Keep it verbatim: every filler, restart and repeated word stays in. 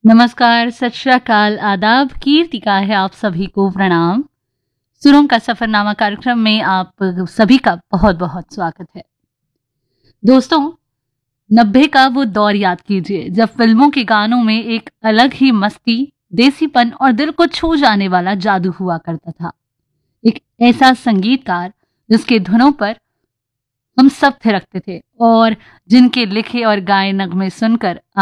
नमस्कार, सत श्री अकाल, आदाब, कीर्तिका है आप सभी को प्रणाम। सुरों का सफरनामा कार्यक्रम में आप सभी का बहुत बहुत स्वागत है। दोस्तों, नब्बे का वो दौर याद कीजिए जब फिल्मों के गानों में एक अलग ही मस्ती, देसीपन और दिल को छू जाने वाला जादू हुआ करता था। एक ऐसा संगीतकार जिसके धुनों पर हम सब थिरकते थे और जिनके लिखे और गाए नगमे सुनकर